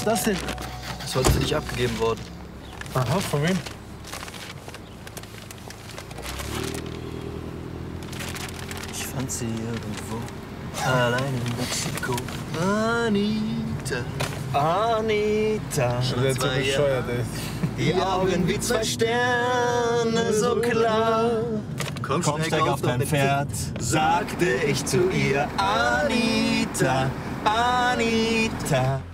das denn? Ist heute für dich abgegeben worden. Aha, von wem? Ich fand sie irgendwo. Allein in Mexiko. Anita. Anita. Schon jetzt so bescheuert, ey. Die Augen wie zwei Sterne, so klar. Komm, steig auf dein Pferd, sagte ich zu ihr. Anita, Anita.